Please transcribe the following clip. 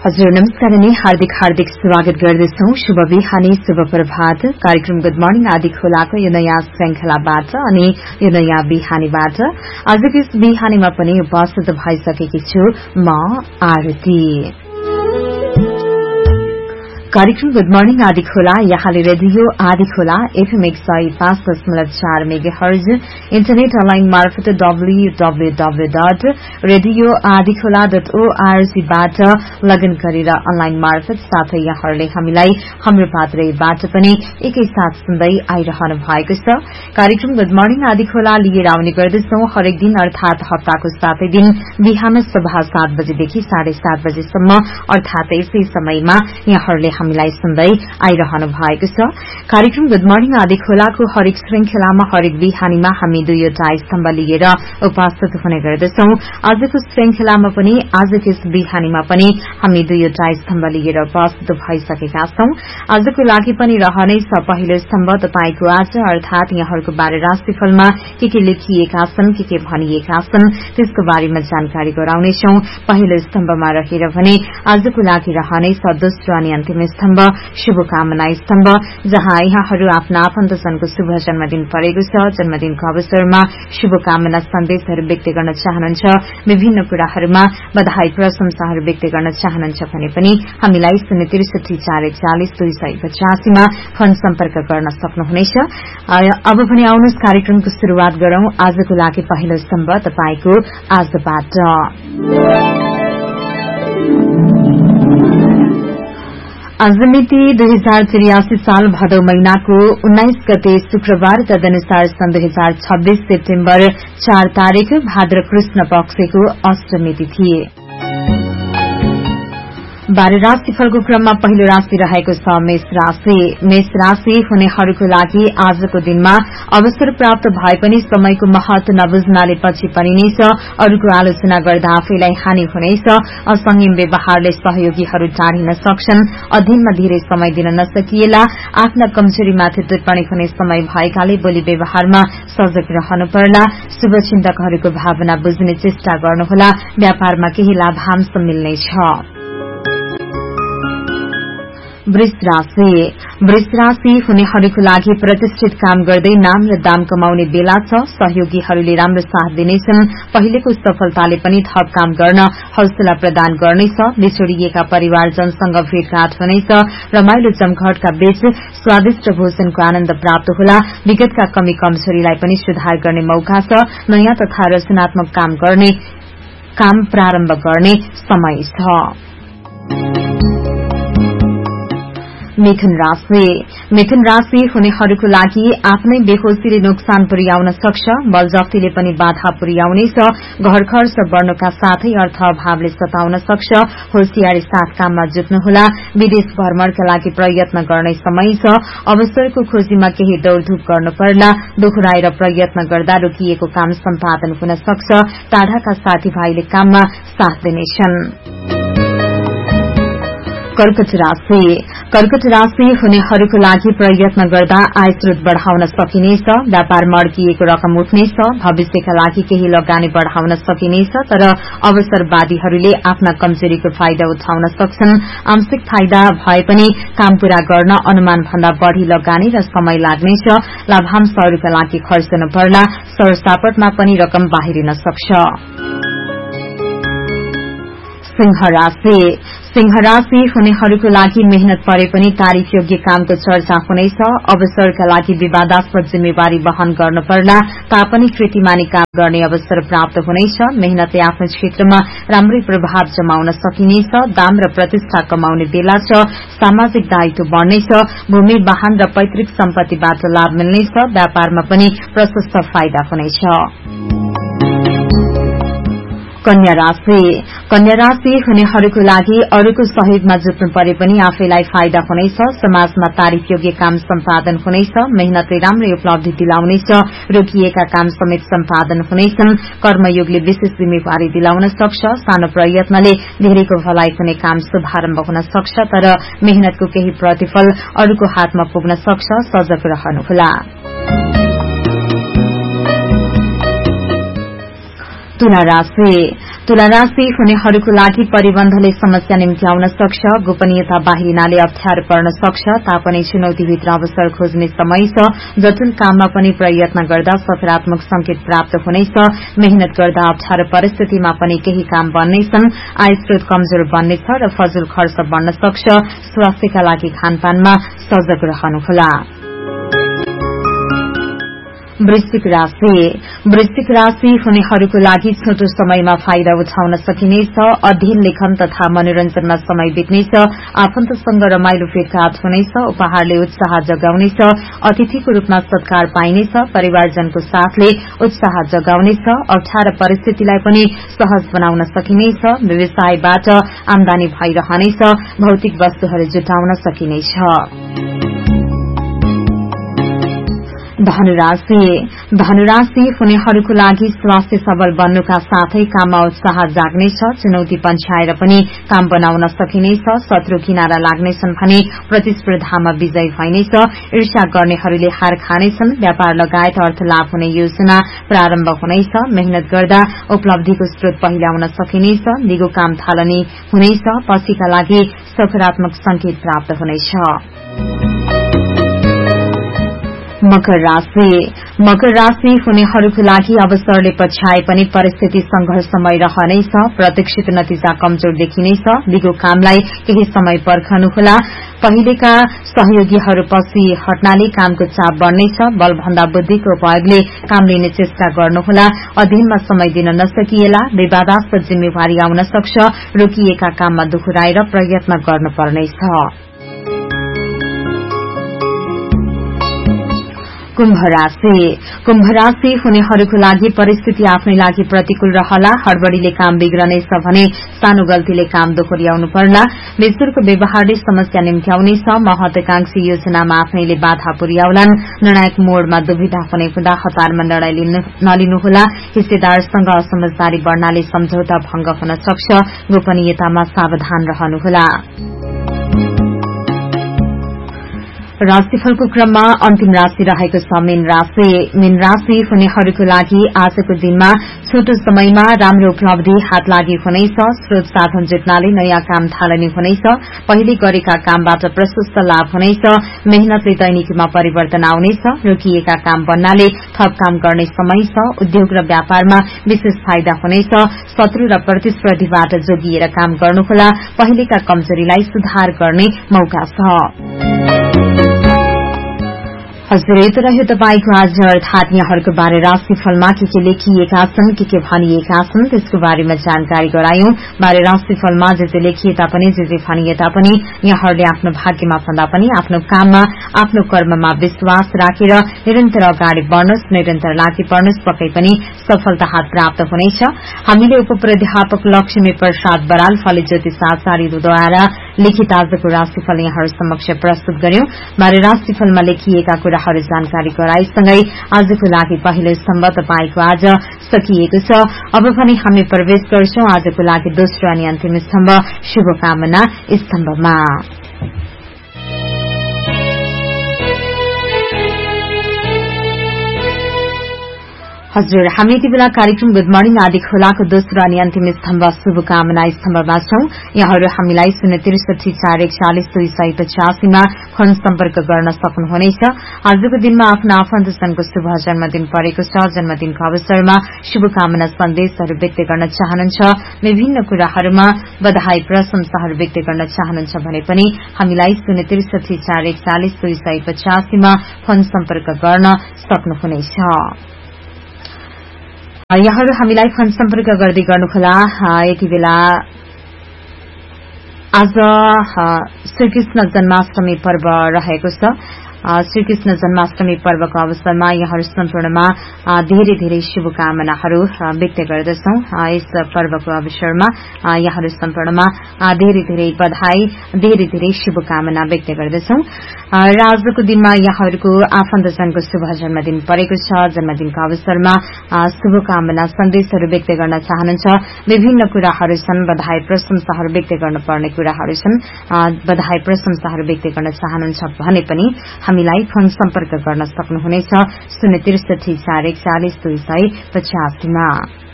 हजुर नमस्कार अनि हार्दिक हार्दिक स्वागत गर्दछौं। शुभ बिहानी, शुभ प्रभात। कार्यक्रम गुड मर्निङ आदि खोलाको यो नयाँ श्रृंखलाबाट अनि यो नयाँ बिहानीबाट आजको यस बिहानीमा पनि उपस्थित भइसकेकी छु म आरती। कार्यक्रम गुड मर्निङ आदि खोला यहाँले रेडियो आदि खोला एफएम 105.4 मेगाहर्ज इन्टरनेट अनलाइन मार्फत www.radioadikhola.org बाट लगइन गरेर अनलाइन मार्फत साथै यहाँहरूले हामीलाई हाम्रो पात्रबाट पनि एकैसाथ सुन्दै आइरहनु भएको छ। कार्यक्रम गुड मर्निङ आदि खोला लिएर आउने गर्दछौं हरेक दिन अर्थात हप्ताको 7 दिन बिहान सभा 7 बजेदेखि 7:30 बजेसम्म अर्थात यसै समयमा यहाँहरूले हामीलाई सुन्दै आइरहनु भएको छ। कार्यक्रम गुड मर्निङ आदि खोलाको हरेक श्रृंखलामा हरेक बिहानीमा हामी दुईवटा स्तम्भ लिएर उपस्थित हुने गर्दछौं। आजको श्रृंखलामा पनि आजको यस बिहानीमा पनि हामी दुईवटा स्तम्भ लिएर उपस्थित भइसकेका छौं। आजको लागि पनि रहनेछ पहिलो स्तम्भ तपाईको आज अर्थात यहाँहरूको बारे राशिफलमा के लेखिएका छन्, के भनिएका छन् त्यसको बारेमा जानकारी गराउनेछौं। पहिलो स्तम्भमा रहेर भने आजको लागि रहनेछ दोस्रो अनि अन्तिम स्तम्भ शुभकामना स्तम्भ, जहाँ यहाँहरू आफ्ना आफन्तजनको शुभ जन्मदिन परेको छ। जन्मदिनको अवसरमा शुभकामना सन्देशहरू व्यक्त गर्न चाहनुहुन्छ, विभिन्न कुराहरूमा बधाई प्रशंसाहरू व्यक्त गर्न चाहनुहुन्छ भने पनि हामीलाई 063 मा फोन सम्पर्क गर्न सक्नुहुनेछ। अब भने आउनुहोस् कार्यक्रमको शुरूआत गरौं आजको लागि पहिलो स्तम्भ तपाईको आजबाट। आज मिति 2083 साल भदौ महिनाको 19 गते शुक्रबार, तदनुसार सन् 2026 सेप्टेम्बर 4 तारिक भाद्र कृष्ण पक्षको अष्टमी तिथि। 12 राशिफलको क्रममा पहिलो राशि रहेको छ मेष राशि। मेष राशि हुनेहरूको लागि आजको दिनमा अवसर प्राप्त भए पनि समयको महत्व नबुझ्नाले पछि परिनेछ। अरूको आलोचना गर्दा आफैलाई हानि हुनेछ। असंयम व्यवहारले सहयोगीहरू टाढिन सक्छन्। अध्ययनमा धेरै समय दिन नसकिएला। आफ्ना कमजोरीमाथि टिप्पणी हुने समय भएकाले बोली व्यवहारमा सजग रहनु पर्ला। शुभचिन्तकहरूको भावना बुझ्ने चेष्टा गर्नुहोला। व्यापारमा केही लाभांश मिल्नेछ। वृष राशि। वृष राशि हुनेहरूको लागि प्रतिष्ठित काम गर्दै नाम र दाम कमाउने बेला छ। सहयोगीहरूले राम्रो साथ दिनेछन्। पहिलेको सफलताले पनि थप काम गर्न हौसला प्रदान गर्नेछ। बिछोडिएका परिवारजनसँग भेटघाट हुनेछ। रमाइलो जमघटका बीच स्वादिष्ट भोजनको आनन्द प्राप्त होला। विगतका कमी कमजोरीलाई पनि सुधार गर्ने मौका छ। नयाँ तथा रचनात्मक काम प्रारम्भ गर्ने समय छ। मिथुन राशि। मिथुन राशि हुनेहरूको लागि आफ्नै बेहोसीले नोक्सान पुर्याउन सक्छ। बलजफ्तीले पनि बाधा पुर्याउनेछ। घर खर्च बढ्नुका साथै अर्थ अभावले सताउन सक्छ। होशियारी साथ काममा जुट्नुहोला। विदेश भ्रमणका लागि प्रयत्न गर्ने समय छ। अवसरको खोजीमा केही दौड़धूप गर्नु पर्ला। दोहोऱ्याएर प्रयत्न गर्दा रोकिएको काम सम्पादन हुन सक्छ। टाढाका साथीभाइले काममा साथ दिनेछन्। कर्कट राशि। कर्कट राशि हुनेहरूको लागि प्रयत्न गर्दा आय स्रोत बढ़ाउन सकिनेछ। व्यापारमा अड्किएको रकम उठ्नेछ। भविष्यका लागि केही लगानी बढ़ाउन सकिनेछ, तर अवसरवादीहरूले आफ्ना कमजोरीको फाइदा उठाउन सक्छन्। आंशिक फाइदा भए पनि काम पूरा गर्न अनुमान भन्दा बढ़ी लगानी र समय लाग्नेछ। लाभांशहरूका लागि खर्चनु पर्ला। सरसापटमा पनि रकम बाहिरिन सक्छ। सिंह राशि। सिंह राशि हुनेहरूको लागि मेहनत परे पनि तारिफ योग्य कामको चर्चा हुनेछ। अवसरका लागि विवादास्पद जिम्मेवारी वहन गर्न पर्ला। तापनि कृतिमानी काम गर्ने अवसर प्राप्त हुनेछ। मेहनतले आफ्नो क्षेत्रमा राम्रै प्रभाव जमाउन सकिनेछ। दाम र प्रतिष्ठा कमाउने बेला छ। सामाजिक दायित्व बढ्नेछ। भूमि वाहन र पैतृक सम्पत्तिबाट लाभ मिल्नेछ। व्यापारमा पनि प्रशस्त फाइदा हुनेछ। कन्या राशि। कन्या राशि हुनेहरूको लागि अरूको सहयोगमा जुट्नु परे पनि आफैलाई फाइदा हुनेछ। समाजमा तारिफ योग्य काम सम्पादन हुनेछ। मेहनतले राम्रै उपलब्धि दिलाउनेछ। रोकिएका काम समेत सम्पादन हुनेछन्। कर्मयोगले विशेष जिम्मेवारी दिलाउन सक्छ। सानो प्रयत्नले धेरैको भलाइ हुने काम शुभारम्भ हुन सक्छ, तर मेहनतको केही प्रतिफल अरूको हातमा पुग्न सक्छ। सजग रहनुहोला। तुला राशि हुनेहरूको लागि परिबन्धले समस्या निम्त्याउन सक्छ। गोपनीयता बाहिरिनाले अप्ठ्यारो पर्न सक्छ। तापनि चुनौतीभित्र अवसर खोज्ने समय छ। जटिल काममा पनि प्रयत्न गर्दा सकारात्मक संकेत प्राप्त हुनेछ। मेहनत गर्दा अप्ठ्यारो परिस्थितिमा पनि केही काम बन्नेछन्। आय स्रोत कमजोर बन्नेछ र फजुल खर्च बढ्न सक्छ। स्वास्थ्यका लागि खानपानमा सजग रहनुहोला। वृश्चिक राशि हुनेहरूको लागि छोटो समयमा फाइदा उठाउन सकिनेछ। अध्ययन लेखन तथा मनोरञ्जनमा समय बित्नेछ। आफन्तसँग रमाइलो भेटघाट हुनेछ। उपहारले उत्साह जगाउनेछ। अतिथिको रूपमा सत्कार पाइनेछ। परिवारजनको साथले उत्साह जगाउनेछ। अप्ठ्यारो परिस्थितिलाई पनि सहज बनाउन सकिनेछ। व्यवसायबाट आमदानी भइरहनेछ। भौतिक वस्तुहरू जुटाउन सकिनेछ। धनुराशि हुनेहरूको लागि स्वास्थ्य सबल बन्नुका साथै काममा उत्साह जाग्नेछ। चुनौती पन्छाएर पनि काम बनाउन सकिनेछ। शत्रु किनारा लाग्नेछन् भने प्रतिस्पर्धामा विजय भइनेछ। ईर्ष्या गर्नेहरूले हार खानेछन्। व्यापार लगायत अर्थ लाभ हुने योजना प्रारम्भ हुनेछ। मेहनत गर्दा उपलब्धिको स्रोत पहिल्याउन सकिनेछ। दिगो काम थालनी हुनेछ। पछिका लागि सकारात्मक संकेत प्राप्त हुनेछ। मकर राशि हुनेहरूको लागि अवसरले पछ्याए पनि परिस्थिति संघर्षमय रहनेछ। प्रतीक्षित नतिजा कमजोर देखिनेछ। दिगो कामलाई केही समय पर्खनुहोला। पहिलेका सहयोगीहरू पछि हट्नाले कामको चाप बढ्नेछ। बलभन्दा बुद्धिको उपयोगले काम लिने चेष्टा गर्नुहोला। अध्ययनमा समय दिन नसकिएला। विवादास्पद जिम्मेवारी आउन सक्छ। रोकिएका काममा दोहोऱ्याएर प्रयत्न गर्नुपर्नेछ। कुम्भ राशि हुनेहरूको लागि परिस्थिति आफ्नै लागि प्रतिकूल रहला। हड़बड़ीले काम बिग्रनेछ भने सानो गल्तीले काम दोहोर्याउनु पर्ला। बेसुरको व्यवहारले समस्या निम्त्याउनेछ। महत्वाकांक्षी योजनामा आफ्नैले बाधा पुर्याउलान्। निर्णायक मोडमा दुविधा हुने हुँदा हतारमा निर्णय नलिनुहोला। हिस्सेदारसँग असमझदारी बढ़नाले सम्झौता भंग हुन सक्छ। गोपनीयतामा सावधान रहनुहोला। राशिफलको क्रममा अन्तिम राशि रहेको छ मीन राशि हुनेहरूको लागि आजको दिनमा छोटो समयमा राम्रो उपलब्धि हात लागि हुनेछ। स्रोत साधन जुट्नाले नयाँ काम थालनी हुनेछ। पहिले गरेका कामबाट प्रशस्त लाभ हुनेछ। मेहनतले दैनिकीमा परिवर्तन आउनेछ। रोकिएका काम बन्नाले थप काम गर्ने समय छ। उद्योग र व्यापारमा विशेष फाइदा हुनेछ। शत्रु र प्रतिस्पर्धीबाट जोगिएर काम गर्नुहोला। पहिलेका कमजोरीलाई सुधार गर्ने मौका छ। हजुर, यो त रह्यो तपाईको आज अर्थात यहाँहरूको बारे राशिफलमा के लेखिएका छन्, के भनिएका छन् त्यसको बारेमा जानकारी गरायौं। बारे राशिफलमा जे लेखिए तापनि जे भनिए तापनि यहाँहरूले आफ्नो भाग्यमा भन्दा पनि आफ्नो काममा आफ्नो कर्ममा विश्वास राखेर निरन्तर अगाडि बढ्नुहोस्, निरन्तर लागि पर्नुहोस्, पक्कै पनि सफलता हात प्राप्त हुनेछ। हामीले उपप्राध्यापक लक्ष्मी प्रसाद बराल फले ज्योतिष आचार्यद्वारा लिखित आजको राशिफल यहाँहरू समक्ष प्रस्तुत गर्यौं। बारे राशिफलमा लेखिएका कुराहरू जानकारी गराएसँगै आजको लागि पहिलो स्तम्भ तपाईको आज सकिएको छ। अब पनि हामी प्रवेश गर्छौं आजको लागि दोस्रो अनि अन्तिम स्तम्भ शुभकामना स्तम्भमा। हजुर, हामी यति बेला कार्यक्रम गुड मर्निङ आदि खोलाको दोस्रो अनि अन्तिम स्तम्भ शुभकामना स्तम्भमा छौं। यहाँहरू हामीलाई 063 मा फोन सम्पर्क गर्न सक्नुहुनेछ। आजको दिनमा आफ्नो आफन्तजनको शुभ जन्मदिन परेको छ। जन्मदिनको अवसरमा शुभकामना सन्देशहरू व्यक्त गर्न चाहनुहुन्छ, विभिन्न कुराहरूमा बधाई प्रशंसाहरू व्यक्त गर्न चाहनुहुन्छ भने पनि हामीलाई 063 मा फोन सम्पर्क गर्न सक्नुहुनेछ। यहाँहरू हामीलाई फोन सम्पर्क गर्दै गर्नुहोला। यति बेला आज श्रीकृष्ण जन्माष्टमी पर्व रहेको छ। श्रीकृष्ण जन्माष्टमी पर्वको अवसरमा यहाँहरू सम्पूर्णमा धेरै धेरै शुभकामनाहरू व्यक्त गर्दछौं। यस पर्वको अवसरमा यहाँहरू सम्पूर्णमा धेरै धेरै बधाई, धेरै धेरै शुभकामना व्यक्त गर्दछौं। र आजको दिनमा यहाँहरूको आफन्तजनको शुभ जन्मदिन परेको छ। जन्मदिनको अवसरमा शुभकामना सन्देशहरू व्यक्त गर्न चाहनुहुन्छ, विभिन्न कुराहरू छन्, बधाई प्रशंसाहरू व्यक्त गर्नुपर्ने कुराहरू छन्। बधाई प्रशंसाहरू व्यक्त गर्न चाहनुहुन्छ भने पनि हामीलाई फोन सम्पर्क गर्न सक्नुहुनेछ 063 441 250 मा।